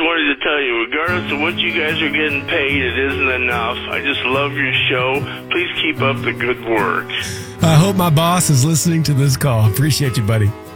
wanted to tell you, regardless of what you guys are getting paid, it isn't enough. I just love your show. Please keep up the good work. I hope my boss is listening to this call. Appreciate you, buddy.